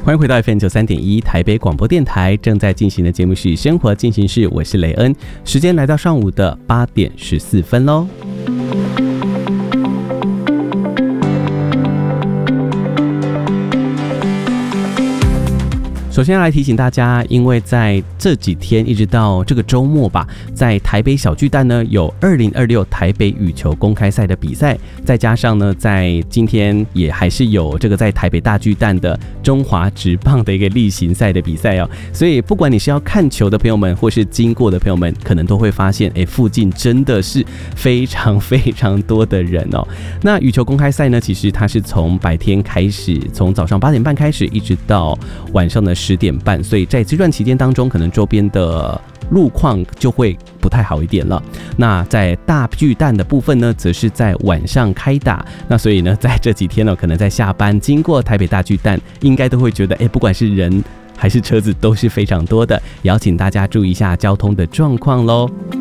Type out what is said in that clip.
欢迎回到 FM93.1 台北广播电台，正在进行的节目是生活进行式，我是雷恩，时间来到上午的8点14分咯。首先来提醒大家，因为在这几天一直到这个周末吧，在台北小巨蛋呢有2026台北羽球公开赛的比赛，再加上呢在今天也还是有这个在台北大巨蛋的中华职棒的一个例行赛的比赛哦，所以不管你是要看球的朋友们，或是经过的朋友们，可能都会发现，附近真的是非常非常多的人哦。那羽球公开赛呢，其实它是从白天开始，从早上8点半开始，一直到晚上的10点半，所以在这段期间当中，可能周边的路况就会不太好一点了。那在大巨蛋的部分呢，则是在晚上开打。那所以呢，在这几天呢，可能在下班经过台北大巨蛋，应该都会觉得，不管是人还是车子都是非常多的，也要请大家注意一下交通的状况咯。